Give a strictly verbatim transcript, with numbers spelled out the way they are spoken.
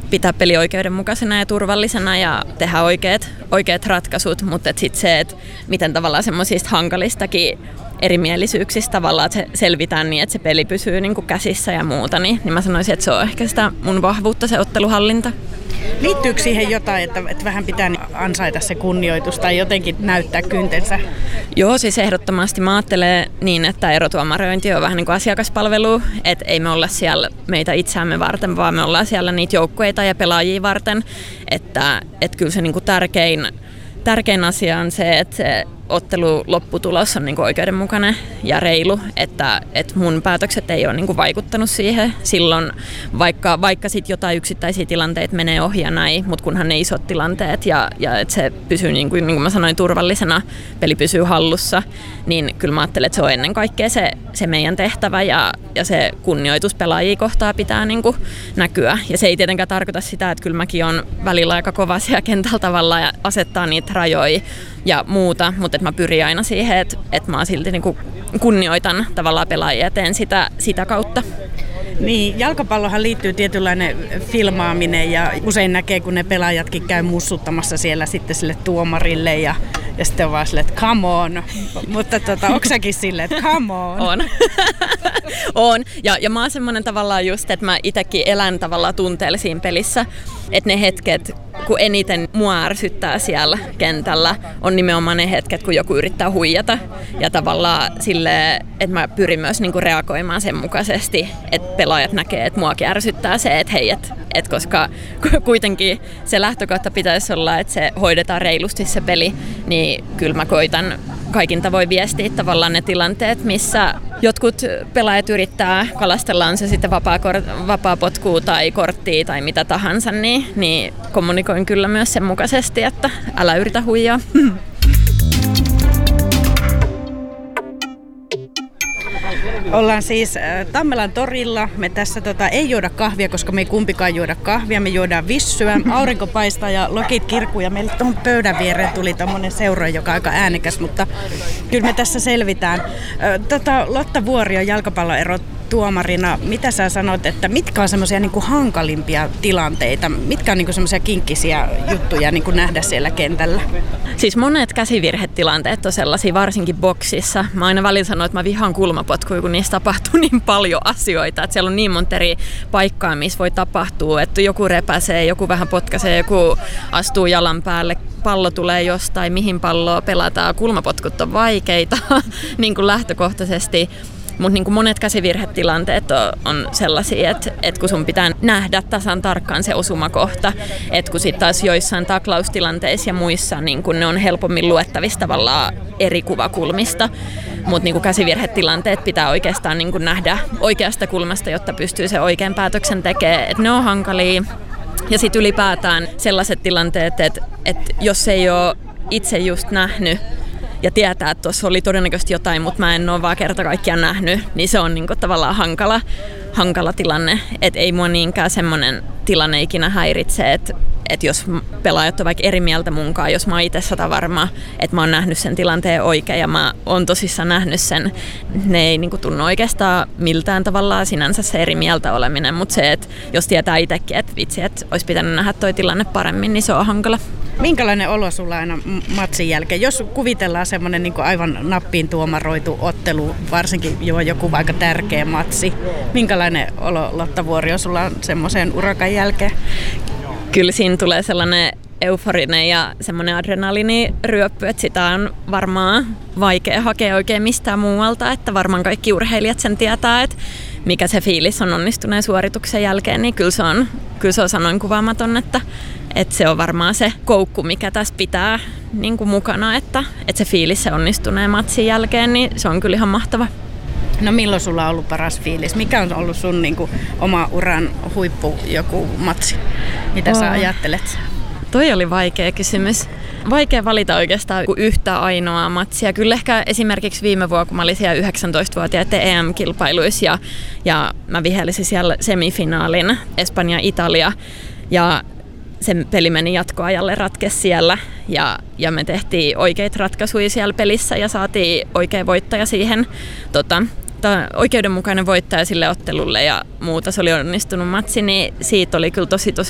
pitää peli oikeudenmukaisena ja turvallisena ja tehdä oikeat, oikeat ratkaisut, mutta sitten se, että miten tavallaan semmoisista hankalistakin erimielisyyksistä tavallaan, että se selvitään niin, että se peli pysyy niin kuin käsissä ja muuta, niin, niin mä sanoisin, että se on ehkä sitä mun vahvuutta, se otteluhallinta. Liittyykö siihen jotain, että, että vähän pitää ansaita se kunnioitus tai jotenkin näyttää kyntensä? Joo, siis ehdottomasti mä ajattelen niin, että erotuomarointi on vähän niin kuin asiakaspalvelu, että ei me olla siellä meitä itseämme varten, vaan me ollaan siellä niitä joukkueita ja pelaajia varten, että, että kyllä se niin kuin tärkein, tärkein asia on se, että se ottelu lopputulos on niin kuin oikeudenmukainen ja reilu, että, että mun päätökset ei ole niin kuin vaikuttanut siihen silloin, vaikka, vaikka sit jotain yksittäisiä tilanteita menee ohi ja näin, mutta kunhan ne isot tilanteet ja, ja että se pysyy, niin kuin, niin kuin mä sanoin, turvallisena, peli pysyy hallussa, niin kyllä mä ajattelen, että se on ennen kaikkea se, se meidän tehtävä ja, ja se kunnioitus pelaajia kohtaa pitää niin kuin näkyä. Ja se ei tietenkään tarkoita sitä, että kyllä mäkin on välillä aika kova siellä kentällä tavalla ja asettaa niitä rajoja ja muuta, mutta että mä pyrin aina siihen, että, että mä silti niin kuin kunnioitan tavallaan pelaajia ja teen sitä, sitä kautta. Niin, jalkapallohan liittyy tietynlainen filmaaminen ja usein näkee, kun ne pelaajatkin käy mussuttamassa siellä sitten sille tuomarille ja, ja sitten on vaan silleen, että come on. Mutta tota, onko säkin silleen, että come on? On. on. Ja, ja mä oon semmoinen tavallaan just, että mä itsekin elän tavallaan tunteella siinä pelissä, että ne hetket, kun eniten mua ärsyttää siellä kentällä, on nimenomaan ne hetket, kun joku yrittää huijata. Ja tavallaan silleen, että mä pyrin myös niinku reagoimaan sen mukaisesti, että pelaajat näkee, että muakin ärsyttää se, että hei, et, et koska kuitenkin se lähtökohta pitäisi olla, että se hoidetaan reilusti se peli, niin kyllä mä koitan kaikin tavoin viestiä tavallaan ne tilanteet, missä jotkut pelaajat yrittää, kalastellaan se sitten vapaa, vapaa potkua tai korttia tai mitä tahansa, niin, niin kommunikoin kyllä myös sen mukaisesti, että älä yritä huijaa. Ollaan siis Tammelan torilla. Me tässä tota, ei juoda kahvia, koska me ei kumpikaan juoda kahvia. Me juodaan vissyä. Aurinko paistaa ja lokit kirkuu. Ja meille tuohon pöydän viereen tuli tommonen seura, joka on aika äänekäs, mutta kyllä me tässä selvitään. Tota, Lotta Vuorio, jalkapalloero tuomarina, mitä sä sanot, että mitkä on semmoisia niin kuin hankalimpia tilanteita? Mitkä on niin kuin semmoisia kinkkisiä juttuja niin kuin nähdä siellä kentällä? Siis monet käsivirhetilanteet on sellaisia, varsinkin boksissa. Mä aina välillä sanon, että mä vihaan kulmapotkuja, kun niissä tapahtuu niin paljon asioita. Että siellä on niin monta eri paikkaa, missä voi tapahtua. Että joku repäsee, joku vähän potkaisee, joku astuu jalan päälle. Pallo tulee jostain, mihin palloa pelataan. Kulmapotkut on vaikeita niin kuin lähtökohtaisesti. Mutta niin monet käsivirhetilanteet on, on sellaisia, että et kun sun pitää nähdä tasan tarkkaan se osumakohta, että kun sitten taas joissain taklaustilanteissa ja muissa niin ne on helpommin luettavissa tavallaan eri kuvakulmista, mutta niin käsivirhetilanteet pitää oikeastaan niin nähdä oikeasta kulmasta, jotta pystyy se oikean päätöksen tekemään, että ne on hankalia. Ja sitten ylipäätään sellaiset tilanteet, että, että jos ei ole itse just nähnyt, ja tietää, että tuossa oli todennäköisesti jotain, mutta mä en ole vaan kerta kaikkiaan nähnyt, niin se on niinku tavallaan hankala, hankala tilanne. Et ei mua niinkään semmoinen tilanne ikinä häiritse, että et jos pelaajat on vaikka eri mieltä munkaan, jos mä oon itse sata varma, että mä oon nähnyt sen tilanteen oikein ja mä oon tosissaan nähnyt sen, ne ei niinku tunnu oikeastaan miltään tavallaan sinänsä se eri mieltä oleminen, mutta se, että jos tietää itsekin, että vitsi, että olisi pitänyt nähdä toi tilanne paremmin, niin se on hankala. Minkälainen olo sulla aina matsin jälkeen? Jos kuvitellaan semmoinen niin kuin aivan nappiin tuomaroitu ottelu, varsinkin jo joku aika tärkeä matsi, minkälainen olo, Lotta Vuorio, sulla on semmoisen urakan jälkeen? Kyllä siinä tulee sellainen euforinen ja semmoinen adrenaliiniryöppy, että sitä on varmaan vaikea hakea oikein mistään muualta, että varmaan kaikki urheilijat sen tietää, että mikä se fiilis on onnistuneen suorituksen jälkeen, niin kyllä se on, kyllä se on sanoin kuvaamaton, että, että se on varmaan se koukku, mikä tässä pitää niin kuin mukana, että, että se fiilis se onnistuneen matsin jälkeen, niin se on kyllä ihan mahtava. No milloin sulla on ollut paras fiilis? Mikä on ollut sun niin kuin, oma uran huippu joku matsi? Mitä oh. sä ajattelet? Toi oli vaikea kysymys. Vaikea valita oikeastaan yhtä ainoaa matsia. Kyllä ehkä esimerkiksi viime vuonna, kun mä olin siellä yhdeksäntoistavuotiaiden E M-kilpailuissa ja, ja mä vihelsin siellä semifinaalin Espanja-Italia ja se peli meni jatkoajalle, ratkesi siellä ja, ja me tehtiin oikeita ratkaisuja siellä pelissä ja saatiin oikea voittaja siihen tota, oikeudenmukainen voittaja sille ottelulle ja muuta. Se oli onnistunut matsi, niin siitä oli kyllä tosi tosi